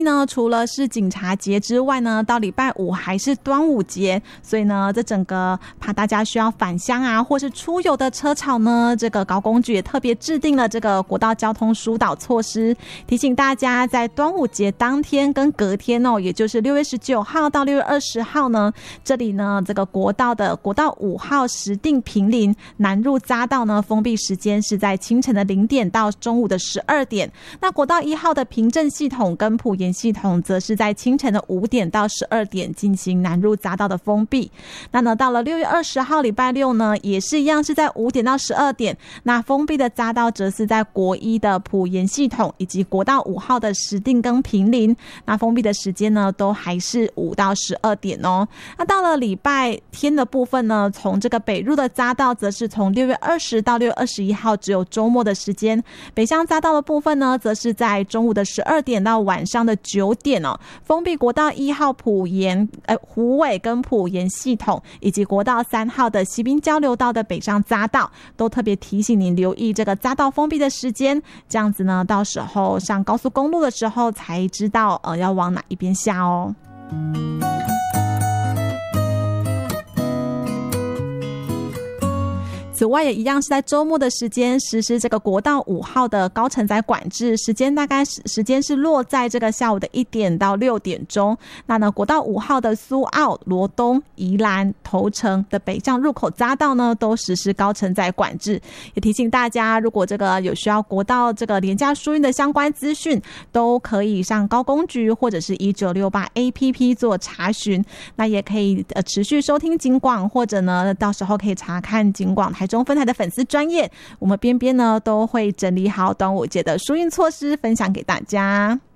呢，除了是警察节之外呢，到礼拜五还是端午节，所以呢，这整个怕大家需要返乡啊，或是出游的车潮呢，这个高公局也特别制定了这个国道交通疏导措施，提醒大家在端午节当天跟隔天哦，也就是6月19号到6月20号呢，这里呢，这个国道5号石碇平林南入匝道呢，封闭时间是在清晨的0点到中午的12点。那国道1号的平镇系统跟埔盐系统则是在清晨的5点到12点进行南入匝道的封闭。那呢，到了6月20号礼拜六呢，也是一样是在5点到12点。那封闭的匝道则是在国一的埔盐系统以及国道5号的石碇跟平林。那封闭的时间呢，都还是5到12点哦。那到了礼拜天的部分呢，从这个北入的匝道则是从6月20到6月21号只有周末的时间。北向匝道的部分呢，则是在中午的12点到晚上的9点哦。封闭国道1号虎尾跟埔盐系统，以及国道3号的西滨交流道的北上匝道，都特别提醒您留意这个匝道封闭的时间，这样子呢，到时候上高速公路的时候才知道要往哪一边下哦。此外也一样是在周末的时间实施这个国道5号的高承载管制，时间是落在这个下午的1点到6点钟。那呢，国道5号的苏澳、罗东、宜兰、头城的北向入口匝道呢，都实施高承载管制。也提醒大家，如果这个有需要国道这个廉价疏运的相关资讯，都可以上高公局或者是1968 APP 做查询。那也可以持续收听警广，或者呢，到时候可以查看警广台中分台的粉丝专页，我们边呢都会整理好端午节的疏运措施分享给大家。